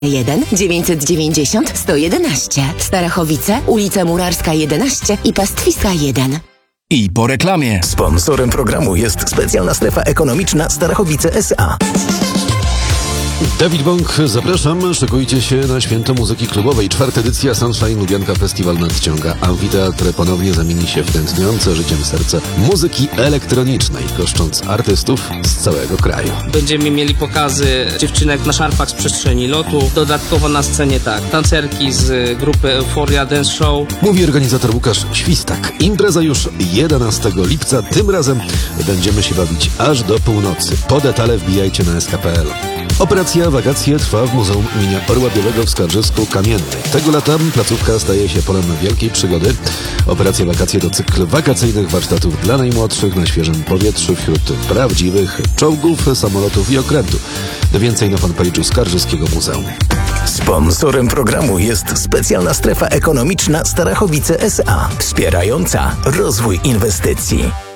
1 990 111. Starachowice, ulica Murarska 11 i Pastwiska 1. I po reklamie. Sponsorem programu jest specjalna strefa ekonomiczna Starachowice S.A. Dawid Bąk, zapraszam. Szykujcie się na Święto Muzyki Klubowej. 4. edycja Sunshine Lubianka Festiwal nadciąga. Amfiteatr ponownie zamieni się w tętniące życiem serce muzyki elektronicznej, goszcząc artystów z całego kraju. Będziemy mieli pokazy dziewczynek na szarfach z przestrzeni lotu. Dodatkowo na scenie tancerki z grupy Euphoria Dance Show. Mówi organizator Łukasz Świstak. Impreza już 11 lipca. Tym razem będziemy się bawić aż do północy. Po detale wbijajcie na sk.pl. Operacja Wakacje trwa w Muzeum imienia Orła Białego w Skarżysku-Kamiennej. Tego lata placówka staje się polem wielkiej przygody. Operacja Wakacje to cykl wakacyjnych warsztatów dla najmłodszych na świeżym powietrzu wśród prawdziwych czołgów, samolotów i okrętów. Więcej na fanpage'u Skarżyskiego Muzeum. Sponsorem programu jest specjalna strefa ekonomiczna Starachowice S.A. wspierająca rozwój inwestycji.